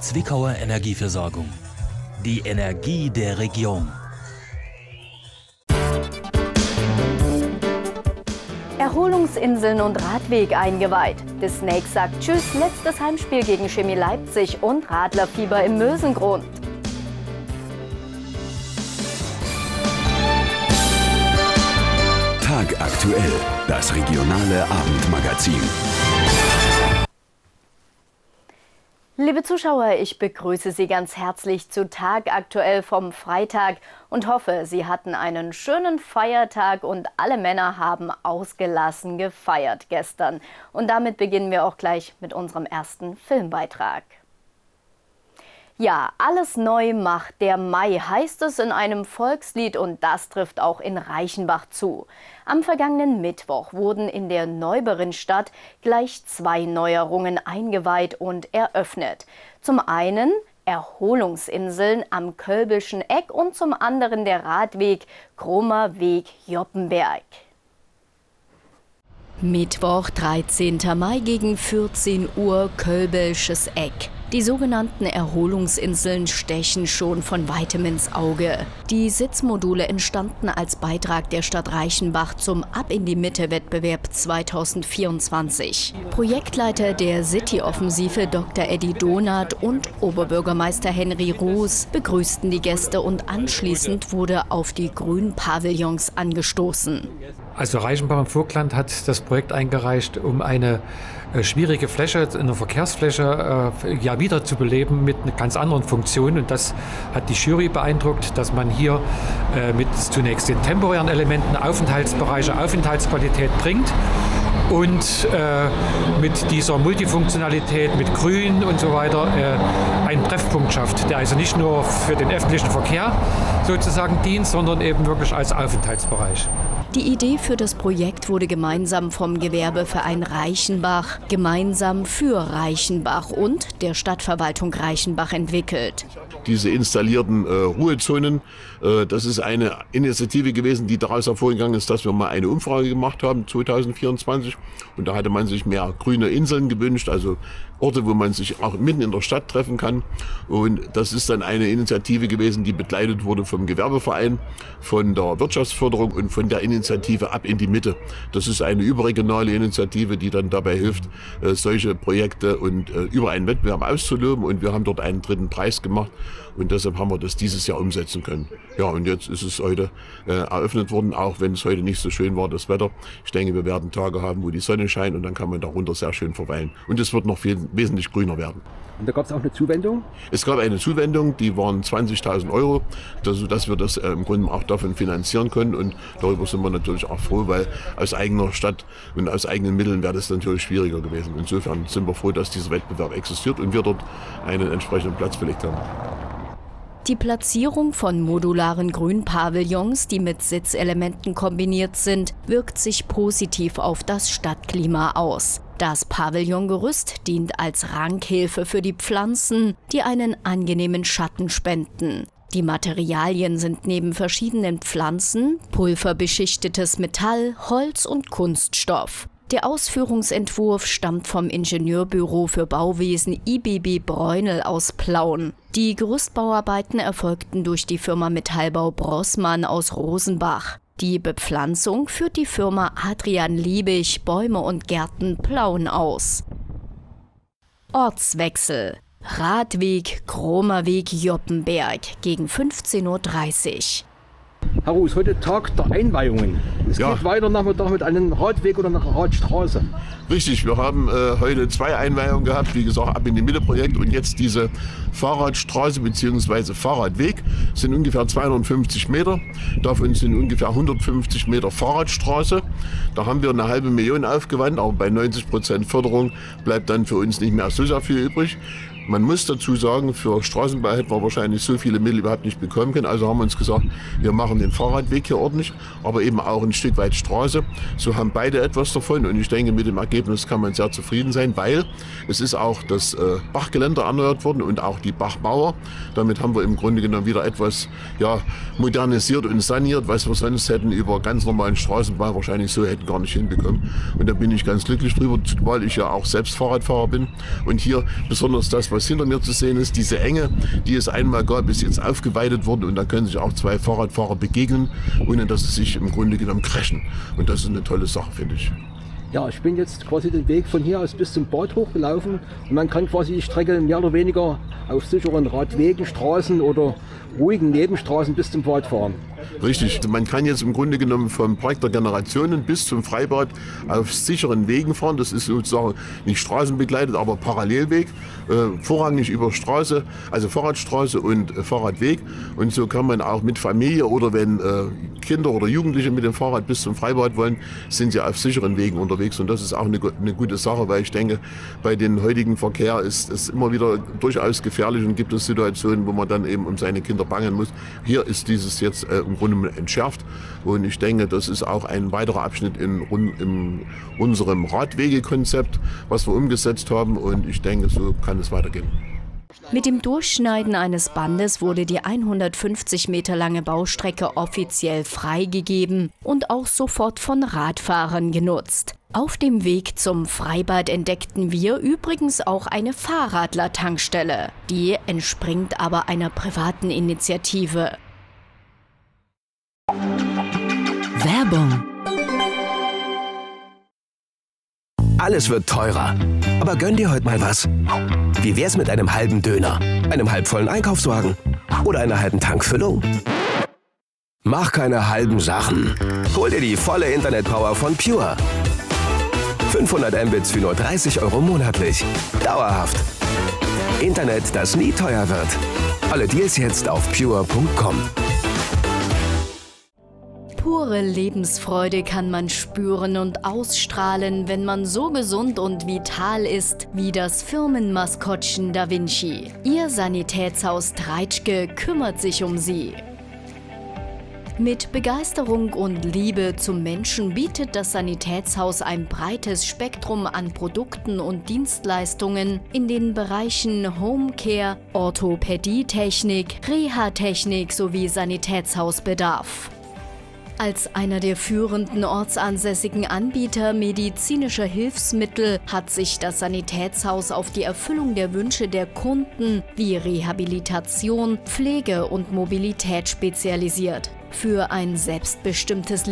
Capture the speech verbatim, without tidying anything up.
Zwickauer Energieversorgung. Die Energie der Region. Erholungsinseln und Radweg eingeweiht. The Snake sagt Tschüss, letztes Heimspiel gegen Chemie Leipzig und Radlerfieber im Mösengrund. Tagaktuell, das regionale Abendmagazin. Liebe Zuschauer, ich begrüße Sie ganz herzlich zu Tagaktuell vom Freitag und hoffe, Sie hatten einen schönen Feiertag und alle Männer haben ausgelassen gefeiert gestern. Und damit beginnen wir auch gleich mit unserem ersten Filmbeitrag. Ja, alles neu macht der Mai, heißt es in einem Volkslied, und das trifft auch in Reichenbach zu. Am vergangenen Mittwoch wurden in der Neuberinstadt gleich zwei Neuerungen eingeweiht und eröffnet. Zum einen Erholungsinseln am Kölbischen Eck und zum anderen der Radweg Kromer Weg Joppenberg. Mittwoch, dreizehnten Mai gegen vierzehn Uhr, Kölbisches Eck. Die sogenannten Erholungsinseln stechen schon von weitem ins Auge. Die Sitzmodule entstanden als Beitrag der Stadt Reichenbach zum Ab in die Mitte-Wettbewerb zweitausendvierundzwanzig. Projektleiter der City-Offensive Doktor Eddie Donath und Oberbürgermeister Henry Roos begrüßten die Gäste und anschließend wurde auf die Grünpavillons angestoßen. Also Reichenbach im Vogtland hat das Projekt eingereicht, um eine äh, schwierige Fläche, eine Verkehrsfläche äh, ja, wieder zu beleben mit einer ganz anderen Funktion. Und das hat die Jury beeindruckt, dass man hier äh, mit zunächst den temporären Elementen Aufenthaltsbereiche, Aufenthaltsqualität bringt. Und äh, mit dieser Multifunktionalität, mit Grün und so weiter, äh, einen Treffpunkt schafft, der also nicht nur für den öffentlichen Verkehr sozusagen dient, sondern eben wirklich als Aufenthaltsbereich. Die Idee für das Projekt wurde gemeinsam vom Gewerbeverein Reichenbach, gemeinsam für Reichenbach und der Stadtverwaltung Reichenbach entwickelt. Diese installierten äh, Ruhezonen, äh, das ist eine Initiative gewesen, die daraus hervorgegangen ist, dass wir mal eine Umfrage gemacht haben, zweitausendvierundzwanzig. Und da hatte man sich mehr grüne Inseln gewünscht, also Orte, wo man sich auch mitten in der Stadt treffen kann. Und das ist dann eine Initiative gewesen, die begleitet wurde vom Gewerbeverein, von der Wirtschaftsförderung und von der Initiative Ab in die Mitte. Das ist eine überregionale Initiative, die dann dabei hilft, äh, solche Projekte und äh, über einen Wettbewerb auszuloben. Und wir haben dort einen dritten Preis gemacht. Und deshalb haben wir das dieses Jahr umsetzen können. Ja, und jetzt ist es heute äh, eröffnet worden, auch wenn es heute nicht so schön war, das Wetter. Ich denke, wir werden Tage haben, wo die Sonne scheint und dann kann man darunter sehr schön verweilen. Und es wird noch viel, wesentlich grüner werden. Und da gab es auch eine Zuwendung? Es gab eine Zuwendung, die waren zwanzigtausend Euro, sodass wir das äh, im Grunde auch davon finanzieren können. Und darüber sind wir natürlich auch froh, weil aus eigener Stadt und aus eigenen Mitteln wäre das natürlich schwieriger gewesen. Insofern sind wir froh, dass dieser Wettbewerb existiert und wir dort einen entsprechenden Platz belegt haben. Die Platzierung von modularen Grünpavillons, die mit Sitzelementen kombiniert sind, wirkt sich positiv auf das Stadtklima aus. Das Pavillongerüst dient als Rankhilfe für die Pflanzen, die einen angenehmen Schatten spenden. Die Materialien sind neben verschiedenen Pflanzen pulverbeschichtetes Metall, Holz und Kunststoff. Der Ausführungsentwurf stammt vom Ingenieurbüro für Bauwesen I B B Bräunel aus Plauen. Die Gerüstbauarbeiten erfolgten durch die Firma Metallbau Brossmann aus Rosenbach. Die Bepflanzung führt die Firma Adrian Liebig Bäume und Gärten Plauen aus. Ortswechsel. Radweg Kromer Weg Joppenberg gegen fünfzehn Uhr dreißig. Herr Roos, heute Tag der Einweihungen. Es Ja. geht weiter Nachmittag mit einem Radweg oder einer Radstraße. Richtig, wir haben äh, heute zwei Einweihungen gehabt, wie gesagt, Ab in die Mitte Projekt und jetzt diese Fahrradstraße bzw. Fahrradweg. Das sind ungefähr zweihundertfünfzig Meter, davon sind ungefähr hundertfünfzig Meter Fahrradstraße. Da haben wir eine halbe Million aufgewandt, aber bei neunzig Prozent Förderung bleibt dann für uns nicht mehr so sehr viel übrig. Man muss dazu sagen, für Straßenbau hätten wir wahrscheinlich so viele Mittel überhaupt nicht bekommen können. Also haben wir uns gesagt, wir machen den Fahrradweg hier ordentlich, aber eben auch einen ein Stück weit Straße. So haben beide etwas davon und ich denke, mit dem Ergebnis kann man sehr zufrieden sein, weil es ist auch das äh, Bachgeländer erneuert worden und auch die Bachmauer. Damit haben wir im Grunde genommen wieder etwas ja, modernisiert und saniert, was wir sonst hätten über ganz normalen Straßenbau wahrscheinlich so hätten gar nicht hinbekommen. Und da bin ich ganz glücklich drüber, weil ich ja auch selbst Fahrradfahrer bin. Und hier besonders das, was hinter mir zu sehen ist, diese Enge, die es einmal gab, ist jetzt aufgeweitet worden und da können sich auch zwei Fahrradfahrer begegnen, ohne dass sie sich im Grunde genommen crashen. Und das ist eine tolle Sache, finde ich. Ja, ich bin jetzt quasi den Weg von hier aus bis zum Bad hochgelaufen und man kann quasi die Strecke mehr oder weniger auf sicheren Radwegen, Straßen oder ruhigen Nebenstraßen bis zum Bad fahren. Richtig, man kann jetzt im Grunde genommen vom Park der Generationen bis zum Freibad auf sicheren Wegen fahren. Das ist sozusagen nicht straßenbegleitet, aber Parallelweg, äh, vorrangig über Straße, also Fahrradstraße und äh, Fahrradweg. Und so kann man auch mit Familie oder wenn äh, Kinder oder Jugendliche mit dem Fahrrad bis zum Freibad wollen, sind sie auf sicheren Wegen unterwegs. Und das ist auch eine, eine gute Sache, weil ich denke, bei dem heutigen Verkehr ist es immer wieder durchaus gefährlich und gibt es Situationen, wo man dann eben um seine Kinder bangen muss. Hier ist dieses jetzt äh, im Grunde entschärft und ich denke, das ist auch ein weiterer Abschnitt in, in unserem Radwegekonzept, was wir umgesetzt haben und ich denke, so kann es weitergehen. Mit dem Durchschneiden eines Bandes wurde die hundertfünfzig Meter lange Baustrecke offiziell freigegeben und auch sofort von Radfahrern genutzt. Auf dem Weg zum Freibad entdeckten wir übrigens auch eine Fahrradler-Tankstelle. Die entspringt aber einer privaten Initiative. Werbung. Alles wird teurer. Aber gönn dir heute mal was. Wie wär's mit einem halben Döner, einem halbvollen Einkaufswagen oder einer halben Tankfüllung? Mach keine halben Sachen. Hol dir die volle Internetpower von Pure. fünfhundert Mbits für nur dreißig Euro monatlich. Dauerhaft. Internet, das nie teuer wird. Alle Deals jetzt auf pure punkt com. Pure Lebensfreude kann man spüren und ausstrahlen, wenn man so gesund und vital ist wie das Firmenmaskottchen Da Vinci. Ihr Sanitätshaus Treitschke kümmert sich um Sie. Mit Begeisterung und Liebe zum Menschen bietet das Sanitätshaus ein breites Spektrum an Produkten und Dienstleistungen in den Bereichen Homecare, Orthopädietechnik, Reha-Technik sowie Sanitätshausbedarf. Als einer der führenden ortsansässigen Anbieter medizinischer Hilfsmittel hat sich das Sanitätshaus auf die Erfüllung der Wünsche der Kunden wie Rehabilitation, Pflege und Mobilität spezialisiert. Für ein selbstbestimmtes